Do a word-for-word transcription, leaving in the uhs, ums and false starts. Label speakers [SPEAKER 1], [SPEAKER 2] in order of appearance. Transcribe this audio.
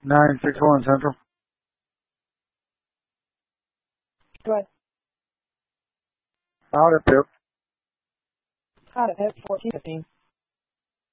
[SPEAKER 1] nine six one Central.
[SPEAKER 2] Go ahead.
[SPEAKER 1] Out at Pip.
[SPEAKER 2] Out at Pip, fourteen fifteen.